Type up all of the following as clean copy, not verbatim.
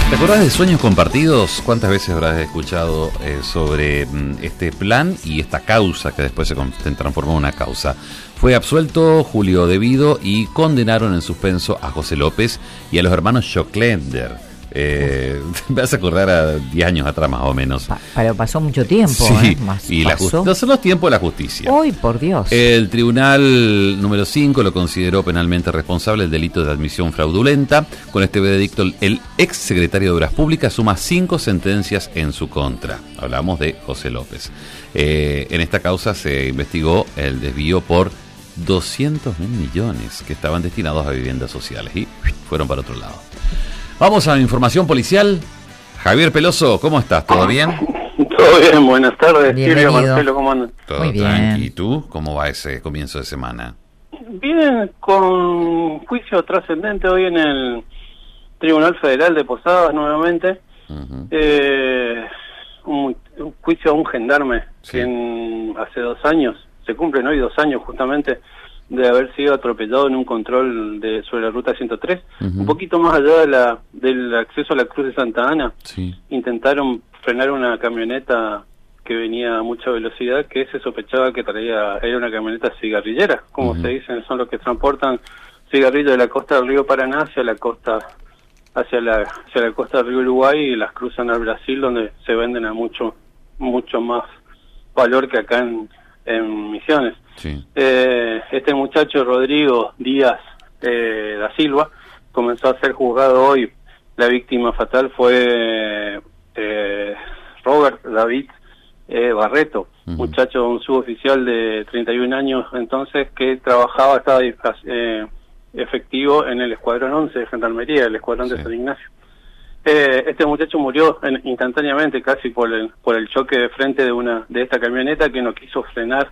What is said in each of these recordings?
¿Te acordás de Sueños Compartidos? ¿Cuántas veces habrás escuchado sobre este plan y esta causa que después se transformó en una causa? Fue absuelto Julio Devido y condenaron en suspenso a José López y a los hermanos Schocklender. Me vas a acordar a 10 años atrás más o menos. Pero pasó mucho tiempo. Sí, y no son los tiempos de la justicia. ¡Uy, por Dios! El tribunal número 5 lo consideró penalmente responsable del delito de admisión fraudulenta. Con este veredicto, el ex secretario de Obras Públicas suma 5 sentencias en su contra. Hablamos de José López. En esta causa se investigó el desvío por 200.000 millones que estaban destinados a viviendas sociales y fueron para otro lado. Vamos a la información policial. Javier Peloso, ¿cómo estás? ¿Todo bien? Todo bien, buenas tardes. Bienvenido. Silvio, Marcelo, ¿cómo andan? Todo muy bien. tranqui. ¿Y tú? ¿Cómo va ese comienzo de semana? Bien, con juicio trascendente hoy en el Tribunal Federal de Posadas nuevamente. Uh-huh. Un juicio a un gendarme Sí. que hace 2 años, se cumplen hoy 2 años justamente, de haber sido atropellado en un control sobre la ruta 103, Uh-huh. un poquito más allá del acceso a la Cruz de Santa Ana. Sí. Intentaron frenar una camioneta que venía a mucha velocidad, que se sospechaba que era una camioneta cigarrillera, como Uh-huh. se dicen, son los que transportan cigarrillos de la costa del río Paraná hacia la costa del río Uruguay y las cruzan al Brasil, donde se venden a mucho más valor que acá en Misiones. Sí. Este muchacho Rodrigo Díaz da Silva comenzó a ser juzgado hoy. La víctima fatal fue Robert David Barreto, Uh-huh. muchacho, un suboficial de 31 años entonces, que estaba efectivo en el Escuadrón 11 de Gendarmería, el Escuadrón Sí. de San Ignacio. Este muchacho murió instantáneamente, casi por el choque de frente de esta camioneta, que no quiso frenar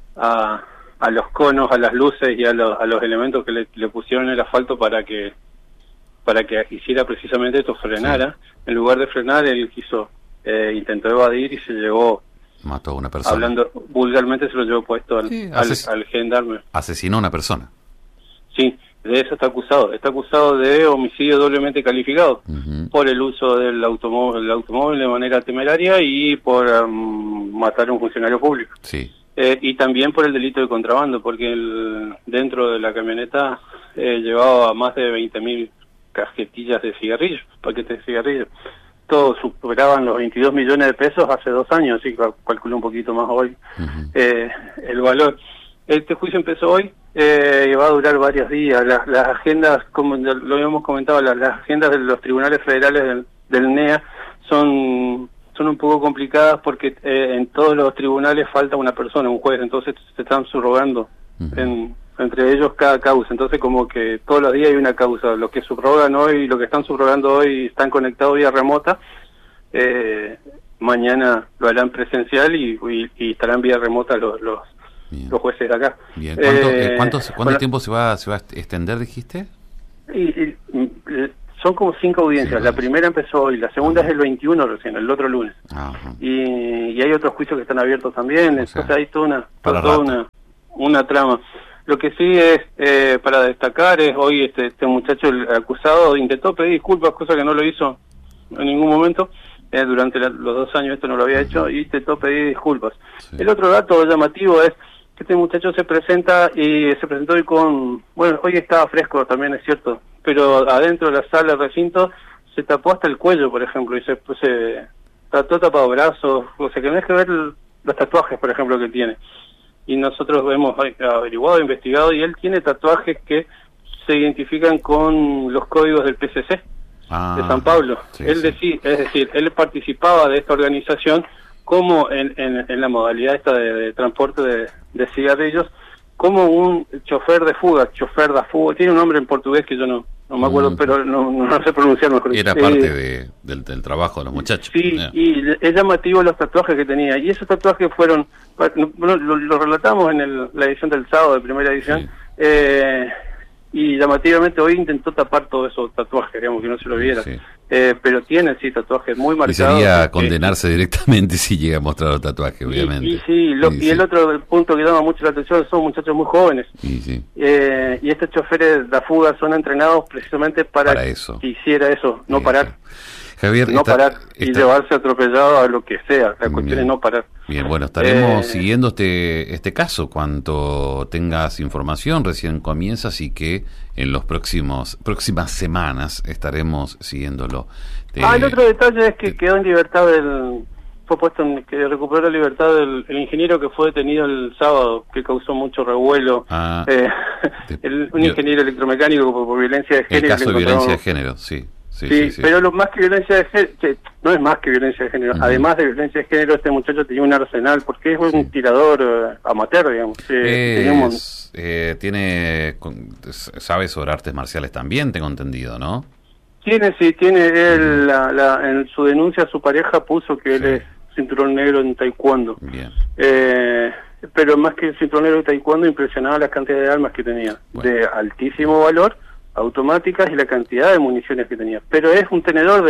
a los conos, a las luces y a los elementos que le pusieron en el asfalto para que hiciera precisamente esto, frenara. Sí. En lugar de frenar, él intentó evadir y se llevó, mató a una persona. hablando vulgarmente, se lo llevó puesto al gendarme. Asesinó a una persona. Sí, de eso está acusado. Está acusado de homicidio doblemente calificado, Uh-huh. por el uso del automóvil de manera temeraria y por matar a un funcionario público. Sí. Y también por el delito de contrabando, porque dentro de la camioneta llevaba más de 20.000 cajetillas de cigarrillos, paquetes de cigarrillos. Todos superaban los 22 millones de pesos hace 2 años, así que calculé un poquito más hoy Uh-huh. el valor. Este juicio empezó hoy y va a durar varios días. Las agendas, como lo habíamos comentado, las agendas de los tribunales federales del NEA son un poco complicadas porque en todos los tribunales falta una persona, un juez, entonces se están subrogando Uh-huh. entre ellos cada causa, entonces como que todos los días hay una causa. Los que subrogan hoy, lo que están subrogando hoy están conectados vía remota, mañana lo harán presencial y estarán vía remota los jueces de acá. Bien. ¿Cuánto tiempo se va a extender, dijiste? Son como 5 audiencias. La primera empezó hoy, la segunda es el 21 recién, el otro lunes. Ajá. Y hay otros juicios que están abiertos también, entonces hay toda una trama. Lo que sí es para destacar es hoy este muchacho, el acusado, intentó pedir disculpas, cosa que no lo hizo en ningún momento. Durante los 2 años esto no lo había hecho y intentó pedir disculpas. Sí. El otro dato llamativo es que este muchacho se presentó hoy hoy estaba fresco, también es cierto, pero adentro de la sala, del recinto, se tapó hasta el cuello, por ejemplo, y se trató tapado brazos, o sea que no es que ver los tatuajes, por ejemplo, que tiene. Y nosotros hemos averiguado, investigado, y él tiene tatuajes que se identifican con los códigos del PCC de San Pablo. Sí, es decir, él participaba de esta organización como en la modalidad esta de transporte de cigarrillos, como un chofer da fuga, tiene un nombre en portugués que yo no me acuerdo, pero no sé pronunciar mejor. Era parte del trabajo de los muchachos. Sí, y es llamativo los tatuajes que tenía, y esos tatuajes fueron, lo relatamos en la edición del sábado, de primera edición, sí. Y llamativamente hoy intentó tapar todos esos tatuajes, digamos, que no se lo viera. Sí. Pero tiene, sí, tatuajes muy marcados. Y sería condenarse directamente si llega a mostrar los tatuajes, obviamente. Y el otro punto que llama mucho la atención son muchachos muy jóvenes. Y estos choferes de fuga son entrenados precisamente para eso. Que hiciera eso, no parar. Javier, no parar y llevarse atropellado a lo que sea. La cuestión es no parar. Bien, bueno, estaremos siguiendo este caso. Cuanto tengas información, recién comienza, así que en los próximas semanas estaremos siguiéndolo. El otro detalle es que quedó en libertad que recuperó la libertad el ingeniero que fue detenido el sábado, que causó mucho revuelo. Un ingeniero electromecánico por violencia de género. El caso de violencia de género, sí. Sí, pero lo más que violencia de género, no es más que violencia de género. Además de violencia de género, este muchacho tenía un arsenal, porque es un tirador amateur, digamos. Sabe sobre artes marciales también, tengo entendido, ¿no? Tiene él, en su denuncia a su pareja puso que él es cinturón negro en taekwondo. Bien. Pero más que el cinturón negro de taekwondo, impresionaba la cantidad de armas que tenía, de altísimo valor, automáticas, y la cantidad de municiones que tenía. Pero es un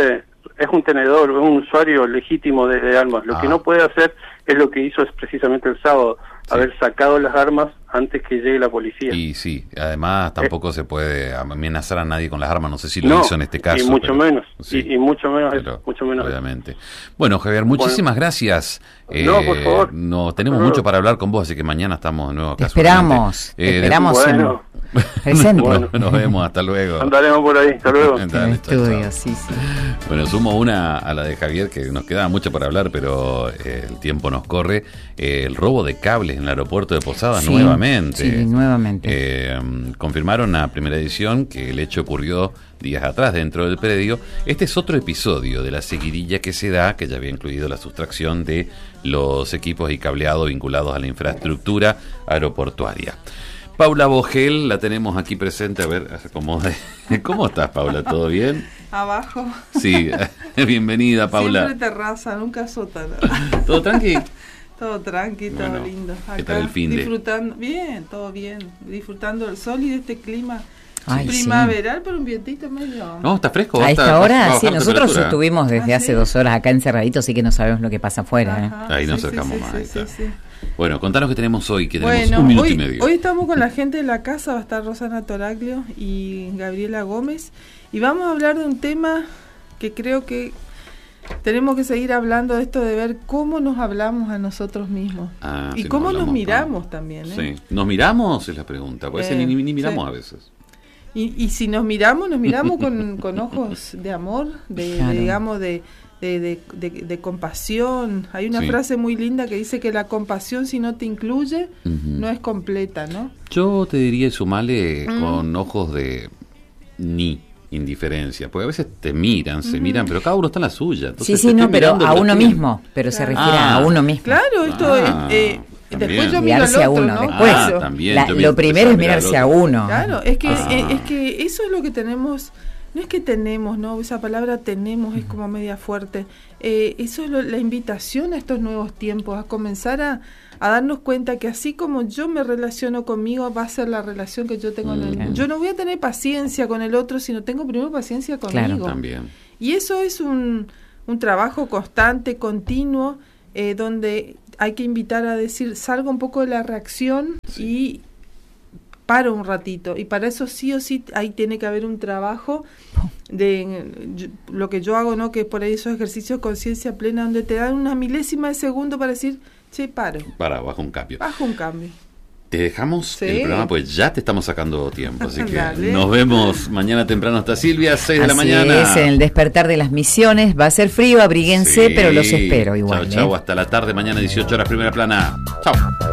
un usuario legítimo de armas. Lo que no puede hacer es lo que hizo precisamente el sábado, haber sacado las armas antes que llegue la policía. Y sí, además tampoco se puede amenazar a nadie con las armas, no sé si lo hizo en este caso. Y mucho menos, y mucho menos, obviamente. Bueno, Javier, muchísimas gracias. Por favor. Tenemos mucho para hablar con vos, así que mañana estamos de nuevo acá. Te esperamos presente. Bueno, nos vemos, hasta luego. Andaremos por ahí, hasta luego. Estudio, sí. Bueno, sumo una a la de Javier, que nos quedaba mucho para hablar, pero el tiempo nos corre. El robo de cables en el aeropuerto de Posadas nuevamente. Sí, nuevamente. Confirmaron a Primera Edición que el hecho ocurrió días atrás dentro del predio. Este es otro episodio de la seguidilla que se da, que ya había incluido la sustracción de los equipos y cableado vinculados a la infraestructura aeroportuaria. Paula Vogel, la tenemos aquí presente. A ver, ¿cómo estás, Paula? ¿Todo bien? Abajo. Sí, bienvenida, Paula. Siempre terraza, nunca sótano. ¿Todo tranqui? Todo tranqui, todo lindo. Acá, ¿qué tal el fin de? Disfrutando, bien, todo bien. Disfrutando del sol y de este clima primaveral, pero un vientito medio. No, está fresco. A esta hora, sí, nosotros estuvimos desde hace 2 horas acá encerraditos, así que no sabemos lo que pasa afuera. Ahí nos acercamos más. Sí. Bueno, contanos qué tenemos hoy, que tenemos 1 minuto y medio. Hoy estamos con la gente de la casa, va a estar Rosana Toraglio y Gabriela Gómez, y vamos a hablar de un tema que creo que tenemos que seguir hablando, de esto de ver cómo nos hablamos a nosotros mismos y cómo nos miramos también. Sí. ¿Nos miramos? Es la pregunta, porque ni miramos a veces. Y si nos miramos con ojos de amor, digamos, de compasión. Hay una frase muy linda que dice que la compasión, si no te incluye, no es completa, ¿no? Yo te diría, sumale con ojos de indiferencia, porque a veces se miran, pero cada uno está en la suya. Entonces, pero a uno mismo, pero se refiere a uno mismo. Claro, esto es... después yo miro al otro, ¿no? Después, también, lo primero es mirarse a uno. Claro, es que eso es lo que tenemos. No es que tenemos, ¿no? Esa palabra tenemos es como media fuerte. Eso es la invitación a estos nuevos tiempos, a comenzar a darnos cuenta que así como yo me relaciono conmigo, va a ser la relación que yo tengo con el mundo. Yo no voy a tener paciencia con el otro, sino tengo primero paciencia conmigo. Claro, también. Y eso es un trabajo constante, continuo, donde hay que invitar a decir, salga un poco de la reacción y paro un ratito, y para eso sí o sí ahí tiene que haber un trabajo de lo que yo hago, ¿no? Que por ahí esos ejercicios de conciencia plena donde te dan una milésima de segundo para decir, paro. Bajo un cambio. Te dejamos el programa, pues ya te estamos sacando tiempo, así que nos vemos mañana temprano. Hasta Silvia, 6 de la mañana. Es en el despertar de las misiones. Va a ser frío, abríguense, pero los espero igual. Chau, hasta la tarde, mañana 18 horas, Primera Plana. Chau.